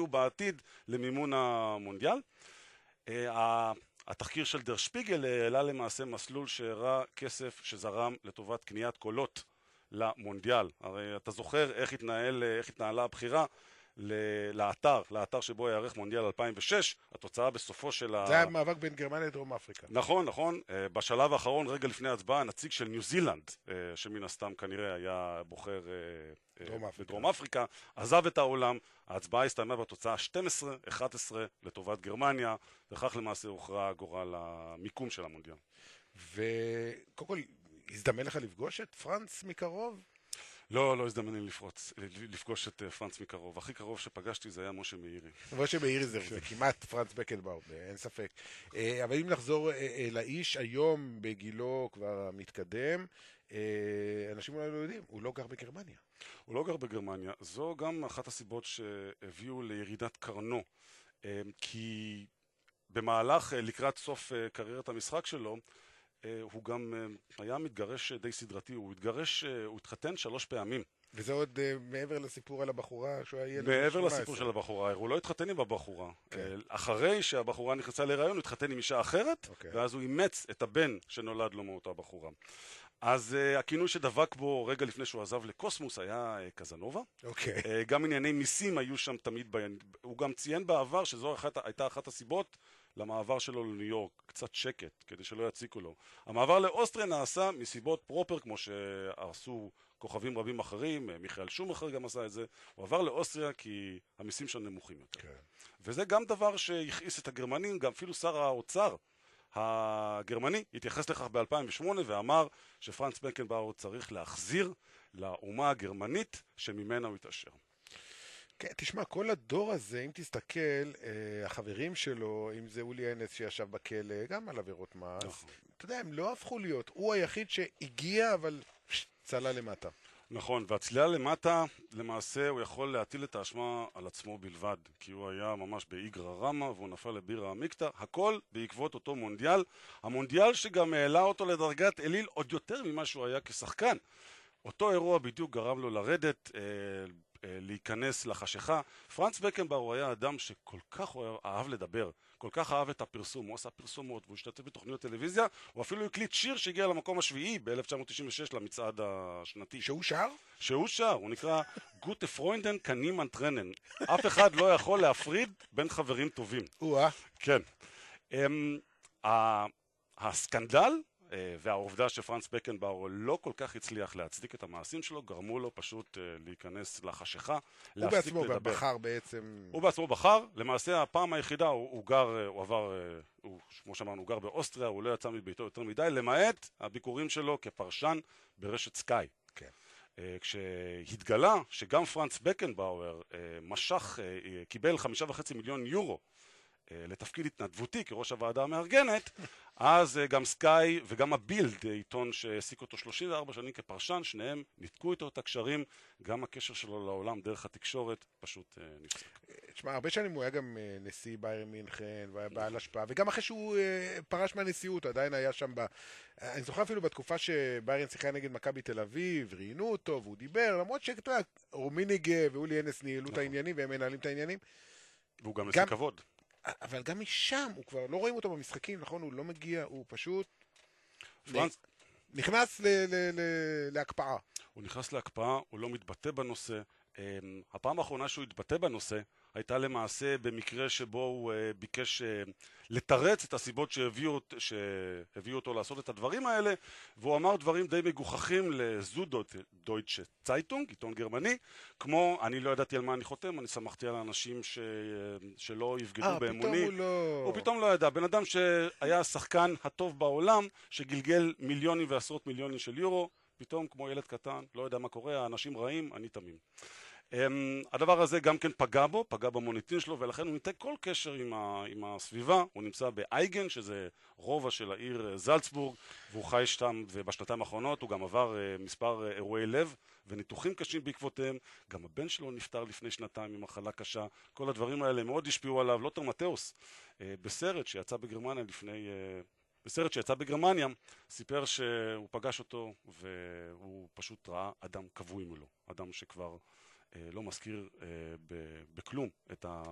יביאו בעתיד למימון המונדיאל. התחקיר של דר שפיגל העלה למעשה מסלול שהראה כסף שזרם לטובת קניית קולות למונדיאל. הרי אתה זוכר איך התנהלה הבחירה לאתר שבו יערך מונדיאל 2006, התוצאה בסופו של זה היה מאבק בין גרמניה לדרום אפריקה. נכון. בשלב האחרון, רגע לפני ההצבעה, הנציג של ניו זילנד, שמן הסתם כנראה היה בוחר בדרום אפריקה, עזב את העולם. ההצבעה הסתיימה בתוצאה 12-11 לטובת גרמניה, וכך למעשה הוכרע גורל המיקום של המונדיאל. וקודם כל, הזדמן לך לפגוש את פרנץ מקרוב? לא הזדמן לי לפגוש את פרנץ מקרוב. הכי קרוב שפגשתי זה היה משה מאירי. משה מאירי זה כמעט פרנץ בקנבאום, אין ספק. אבל אם נחזור לאיש, היום בגילו כבר מתקדם, אנשים אולי לא יודעים, הוא לא גר בגרמניה. הוא לא גר בגרמניה. זו גם אחת הסיבות שהביאו לירידת קרנו. כי במהלך לקראת סוף קריירת המשחק שלו, הוא גם היה מתגרש די סדרתי, הוא התחתן 3 פעמים. וזה עוד מעבר לסיפור על הבחורה שהוא היה ילד. מעבר לסיפור של הבחורה, הוא לא התחתן עם הבחורה. אחרי שהבחורה נכנסה להיריון, הוא התחתן עם אישה אחרת, ואז הוא אימץ את הבן שנולד לו מאותה בחורה. אז הכינוי שדבק בו רגע לפני שהוא עזב לקוסמוס היה קזנובה. גם ענייני מיסים היו שם תמיד, הוא גם ציין בעבר שזו הייתה אחת הסיבות למעבר שלו לניו יורק, קצת שקט, כדי שלא יציקו לו. המעבר לאוסטריה נעשה מסיבות פרופר, כמו שעשו כוכבים רבים אחרים, מיכאל שומאכר גם עשה את זה. הוא עבר לאוסטריה כי המיסים שם נמוכים יותר. וזה גם דבר שהכעיס את הגרמנים, גם אפילו שר האוצר הגרמני התייחס לכך ב-2008 ואמר שפרנץ בקנבאואר צריך להחזיר לאומה הגרמנית שממנה הוא התעשר. כן, תשמע, כל הדור הזה, אם תסתכל, החברים שלו, אם זה אולי אנס שישב בכלא, גם על עבירות מס, אתה יודע, הם לא הפכו להיות. הוא היחיד שהגיע, אבל צלה למטה. נכון, והצלילה למטה, למעשה הוא יכול להטיל את האשמה על עצמו בלבד, כי הוא היה ממש באיגרא רמא, והוא נפל לבירא עמיקתא, הכל בעקבות אותו מונדיאל, המונדיאל שגם העלה אותו לדרגת אליל עוד יותר ממה שהוא היה כשחקן. אותו אירוע בדיוק גרם לו לרדת, להיכנס לחשיכה. פרנץ בקנבאואר היה אדם שכל כך אהב לדבר, כל כך אהב את הפרסום, הוא עשה פרסומות והוא השתתף בתוכניות טלוויזיה, הוא אפילו הקליט שיר שהגיע למקום השביעי ב-1996 למצעד השנתי. שהוא שר? שהוא שר, הוא נקרא גוטה פרוינדן קנימן טרנן. אף אחד לא יכול להפריד בין חברים טובים. כן. הסקנדל והעובדה שפרנץ בקנבאואר לא כל כך הצליח להצדיק את המעשים שלו, גרמו לו פשוט להיכנס לחשיכה, הוא בעצמו בחר בעצם. הוא בעצמו בחר, למעשה הפעם היחידה הוא כמו שאמרנו, הוא גר באוסטריה, הוא לא יצא מביתו יותר מדי, למעט הביקורים שלו כפרשן ברשת סקאי. כן. כשהתגלה שגם פרנץ בקנבאואר קיבל 5.5 מיליון יורו לתפקיד התנדבותי כראש הוועדה המארגנת, אז גם סקאי וגם הבילד, עיתון שהעסיק אותו 34 שנים כפרשן, שניהם ניתקו איתו את הקשרים, גם הקשר שלו לעולם דרך התקשורת פשוט נפסק. תשמע, הרבה שנים הוא היה גם נשיא ביירן מינכן, והיה בעל השפעה, וגם אחרי שהוא פרש מהנשיאות, עדיין היה שם אני זוכר אפילו בתקופה שביירן שיחקה נגד מכבי תל אביב, ראיינו אותו, והוא דיבר, למרות שאתה יודע, רומיניגה ואולי אנס ניהלו את העניינים, והם מנהלים את העניינים. והוא גם נשיא כבוד. אבל גם משם, הוא כבר לא רואים אותו במשחקים, נכון? הוא לא מגיע, הוא פשוט נכנס להקפאה. הוא נכנס להקפאה, הוא לא מתבטא בנושא. הפעם האחרונה שהוא התבטא בנושא הייתה למעשה במקרה שבו הוא ביקש לתרץ את הסיבות שהביאו אותו לעשות את הדברים האלה, והוא אמר דברים די מגוחכים לזודויטשה צייטונג, עיתון גרמני, כמו אני לא ידעתי על מה אני חותם, אני שמחתי על האנשים שלא יפגדו באמוני. הוא פתאום לא ידע, בן אדם שהיה השחקן הטוב בעולם, שגלגל מיליונים ועשרות מיליונים של יורו, פתאום כמו ילד קטן, לא יודע מה קורה, האנשים רעים, אני תמים. הדבר הזה גם כן פגע במוניטין שלו, ולכן הוא ניתק כל קשר עם הסביבה. הוא נמצא באייגן, שזה רובע של העיר זלצבורג, והוא חי שם, ובשנתיים האחרונות הוא גם עבר מספר אירועי לב וניתוחים קשים בעקבותיהם. גם הבן שלו נפטר לפני שנתיים עם מחלה קשה. כל הדברים האלה מאוד השפיעו עליו. לותר מתאוס, בסרט שיצא בגרמניה, סיפר שהוא פגש אותו והוא פשוט ראה אדם כבוי מולו, אדם שכבר לא מזכיר בכלום